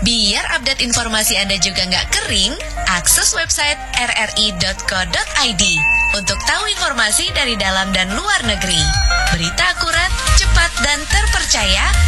Biar update informasi Anda juga nggak kering, akses website rri.co.id untuk tahu informasi dari dalam dan luar negeri. Berita akurat, cepat, dan terpercaya